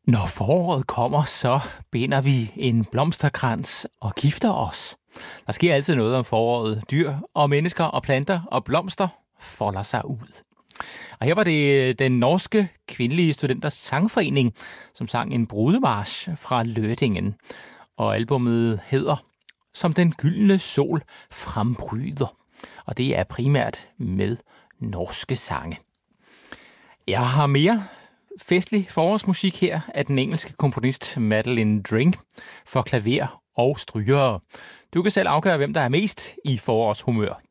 Når foråret kommer, så binder vi en blomsterkrans og gifter os. Der sker altid noget om foråret. Dyr og mennesker og planter og blomster folder sig ud. Og her var det den norske kvindelige studenters sangforening, som sang en brudemarch fra Lødingen. Og albummet hedder Som den gyldne sol frembryder. Og det er primært med norske sange. Jeg har mere festlig forårsmusik her af den engelske komponist Madeline Drink for klaver og strygere. Du kan selv afgøre, hvem der er mest i forårshumør.